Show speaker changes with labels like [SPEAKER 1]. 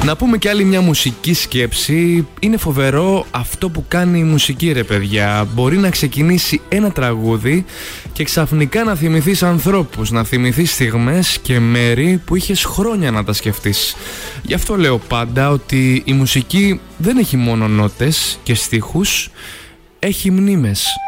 [SPEAKER 1] Να πούμε και άλλη μια μουσική σκέψη. Είναι φοβερό αυτό που κάνει η μουσική, ρε παιδιά. Μπορεί να ξεκινήσει ένα τραγούδι και ξαφνικά να θυμηθείς ανθρώπους, να θυμηθείς στιγμές και μέρη που είχες χρόνια να τα σκεφτείς. Γι' αυτό λέω πάντα ότι η μουσική δεν έχει μόνο νότες και στίχους, έχει μνήμες.